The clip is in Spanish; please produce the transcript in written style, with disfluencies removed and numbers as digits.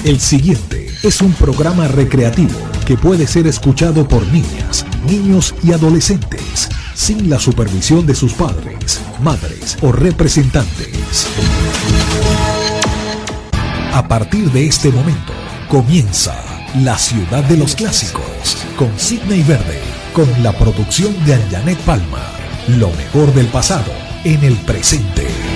El siguiente es un programa recreativo que puede ser escuchado por niñas, niños y adolescentes, sin la supervisión de sus padres, madres o representantes. A partir de este momento, comienza La Ciudad de los Clásicos, con Sidney Verde, con la producción de Anjanet Palma. Lo mejor del pasado en el presente.